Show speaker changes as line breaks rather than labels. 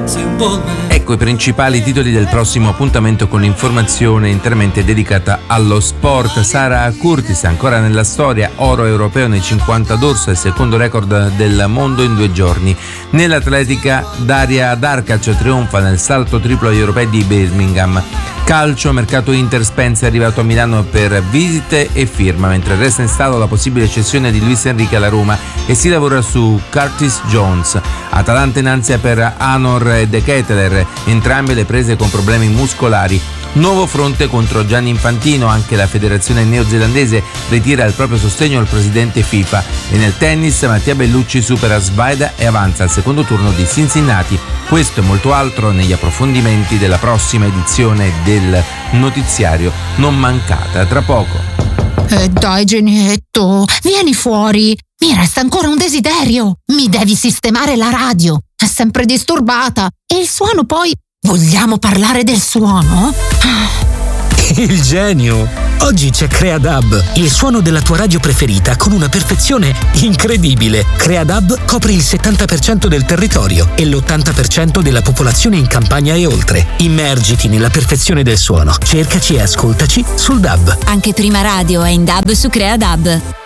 Ecco i principali titoli del prossimo appuntamento con l'informazione interamente dedicata allo sport. Sara Curtis ancora nella storia, oro europeo nei 50 d'orso, il secondo record del mondo in 2 giorni. Nell'atletica Daria Darkac trionfa nel salto triplo agli europei di Birmingham. Calcio, mercato Inter, Spence è arrivato a Milano per visite e firma, mentre resta in stallo la possibile cessione di Luis Enrique alla Roma e si lavora su Curtis Jones. Atalanta in ansia per Anor e De Ketelaere, entrambe le prese con problemi muscolari. Nuovo fronte contro Gianni Infantino, anche la federazione neozelandese ritira il proprio sostegno al presidente FIFA. E nel tennis Mattia Bellucci supera Svajda e avanza al secondo turno di Cincinnati. Questo e molto altro negli approfondimenti della prossima edizione del notiziario. Non mancate, tra poco.
Dai genietto, vieni fuori. Mi resta ancora un desiderio. Mi devi sistemare la radio. È sempre disturbata. E il suono poi... Vogliamo parlare del suono?
Il genio! Oggi c'è CreaDub, il suono della tua radio preferita con una perfezione incredibile. CreaDub copre il 70% del territorio e l'80% della popolazione in campagna e oltre. Immergiti nella perfezione del suono. Cercaci e ascoltaci sul DAB.
Anche Prima Radio è in DAB su CreaDub.